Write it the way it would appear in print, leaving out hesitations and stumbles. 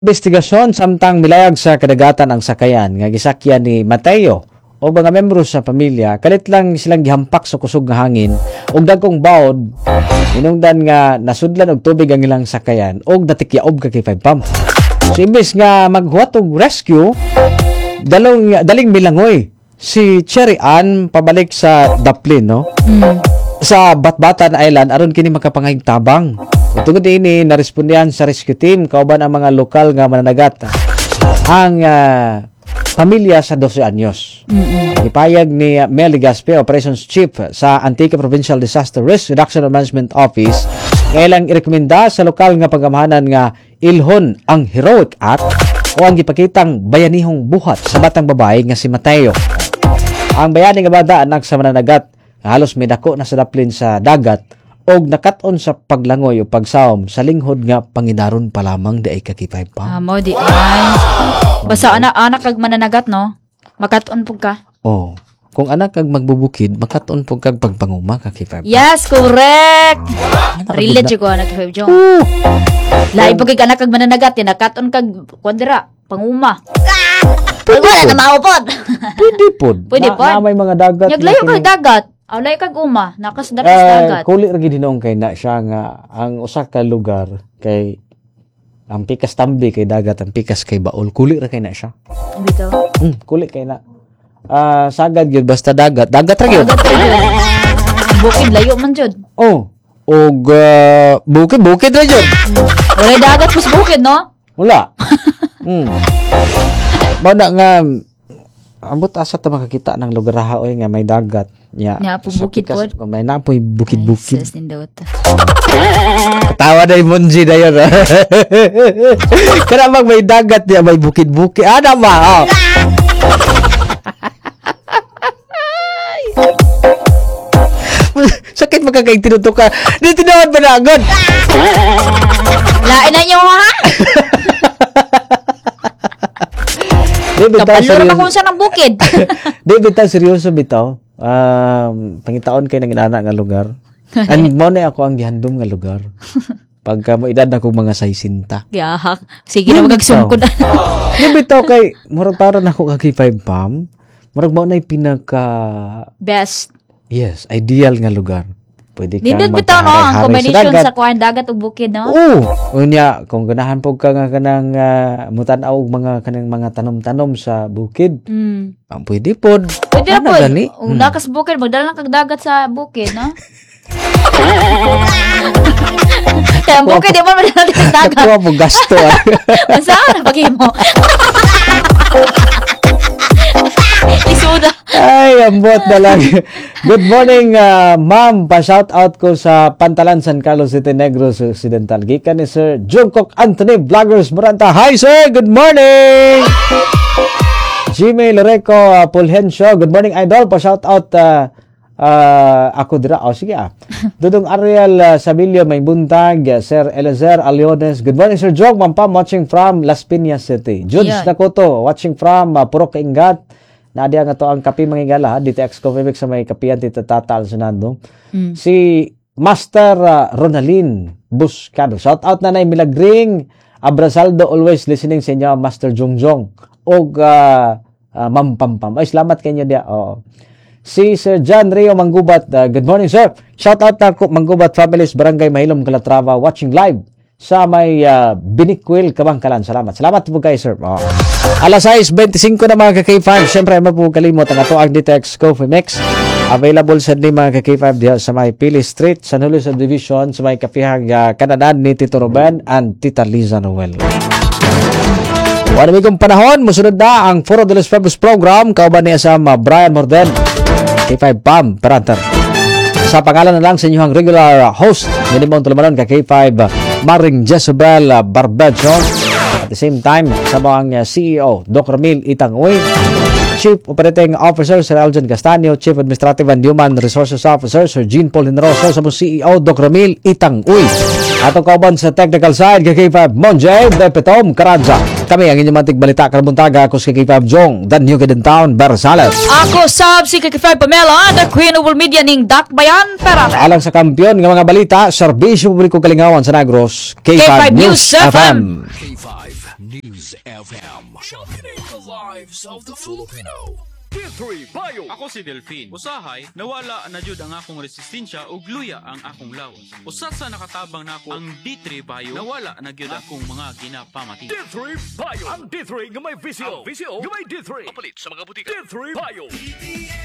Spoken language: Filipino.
Investigasyon samtang milayag sa kadagatan ang sakayan nga gisakyan ni Mateo o mga membro sa pamilya kalit lang silang gihampak sa kusog nga hangin ug dagkong bawod inungdan nga nasudlan og tubig ang ilang sakayan ug natikyaob ka kay 5 pump. So imbes nga maghuwat og rescue daling milangoy si Cherry Ann pabalik sa Daplin no. Sa Batbatan Island aron kini makapangayong tabang. Tungod ini narespondihan sa rescue team kauban ang mga lokal nga mananagat ang pamilya sa 12 anyos. Ipayag ni Mel Legaspi, Operations Chief sa Antique Provincial Disaster Risk Reduction and Management Office, kailang irekomenda sa lokal nga pagamahanan nga ilhon ang heroic act o ang gipakitang bayanihong buhat sa batang babae nga si Mateo. Ang bayani nga bata anak sa mananagat halos may dako na sa daplin sa dagat og nakat-on sa paglangoy o pagsawom sa linghod nga panginaron pa lamang daay ka kay 5 pump. Mo di ay. Basta anak kag mananagat no. Makat-on pug ka. Oh, kung anak kag magbubukid, makat-on pug kag pagpanguma ka kay 5 pump. Yes, correct. Relate ko anak kay 5 jong. Lain pag anak kag mananagat, nakat-on kag kwandira panguma. Wala na maupod. Pwede pod. Pwede pod. Na may mga dagat. Naglayo kag dagat. Awlay kag uma, nakas dagat. Kuli ra gid hinuong kay na siya nga ang usa ka lugar kay ang pikas tambi kay dagat, ang pikas kay baol. Kuli ra kay na siya. Bitaw. Kuli kay na. Sagad gyud basta dagat. Dagat ra gyud. Bukid layo man jud. Oh. Og bukid ra jud. Wala dagat pus bukid no? Wala. Bana nga ambot asa ta makakita ng lugar oy nga may dagat nya. Nya po bukid pod. May napoy bukid-bukid. Sus nindot. Tawa na Monji na yun. Karabang may dagat niya, may bukid-bukid. Ano ba? Oh. Sakit magkakaing tinutok ka. Di tinawad ba na agad? Lain na nyo ha? Kapalor pa kung saan ang bukid. Di bitaw, seryoso bitaw. Pangitaon kayo ng inana nga lugar. And mo na ako ang gihandom nga lugar. Pagka mo edad na kong mga 60. Yahak. Sige na magagsumkod. Di bitaw kay, murag para na ako kay 5 pump. Murag mo na yung pinaka... Best. Yes, ideal nga lugar. Pwede kang nindot bitaw no, ang combination sa kuan dagat ug bukid no? Oo. Unya, kung ganahan po ka nga kanang mutanaw og mga kanang mga tanom-tanom sa bukid. Ang pwede pod. Pwede na pod. Kung nakas bukid, magdala lang kag dagat sa bukid, no? Kaya bukid, di ba madala kag dagat? Nakuha po gasto. Masaan na pag-imo? Isuda. Ay, ambot na lang. Good morning, ma'am. Pa-shout out ko sa Pantalan, San Carlos City, Negros Occidental. Gikan ni Sir Jungkook Anthony, Vloggers Moranta. Hi, sir! Good morning! Jimmy Loreco Pulhencio. Good morning, idol. Pa-shout out ako dira. Sige Dudong Ariel Sabilio, may buntag. Sir Elezer Aliones. Good morning, Sir Jog. Mampam, watching from Las Piñas City. Judes Nakoto, watching from Purok Ingat. Nadia nga to ang kapi mangigala DTX Coffee sa may kapian tita Tata Alsunado. Si Master Ronalyn Buscado. Shout out na Milagring Abrasaldo, always listening sa inyo, Master Jongjong og Ma'am Pampam. Ay salamat kanyo dia. Si Sir John Rio Manggubat. Good morning, sir. Shout out na Manggubat Families, Barangay Mahilom, Calatrava, watching live sa may Binikwil, Kabangkalan. Salamat po kayo, sir. Alas 6:25 na mga ka-K5. Siyempre, po kalimot ang ato ang DTX Coffee Mix. Available sa ni mga ka-K5 diya sa may Pili Street, San Julio Subdivision, sa may kapihag kananan ni Tito Ruben and Tita Liza Noel. Wanamigong panahon, musunod na ang Foro de los Febres program. Kauban niya sa Brian Morden, K5 Pam Peranter. Sa pangalan na lang sa inyong regular host, minimum tulamanon ka K5 Maring Jezebel Barbecho. At the same time, sa mga CEO, Dr. Ramil Itangoy, Chief Operating Officer, Sir Eljan Castaño, Chief Administrative and Human Resources Officer, Sir Jean Paul Hinroso, sa mga CEO, Dr. Ramil Itangoy. At ang kauban sa technical side, K5 Monjay, Depetom, Karadza. Kami ang inyong mantig balita, Karabuntaga, ako si K5 Jong, Dan Newgad Town, Barsales. Ako sab si K5 Pamela, the Queen of All Media ning Dakbayan, Peranter. Alang sa kampiyon ng mga balita, Serbisyo Publiko Kalingawan sa Negros, K5 News FM. News FM. Championing the lives of the Filipino. D3 Bio. Ako si Delphine. Usahay, nawala na jud ang akong resistensya ug luya ang akong lawas. Usa sa nakatabang nako ang D3 Bio, nawala na gyud akong mga ginapamati. D3 Bio. Ang D3 nga may visyo. Ang visyo nga may D3. Kapalit sa mga butika. D3 Bio.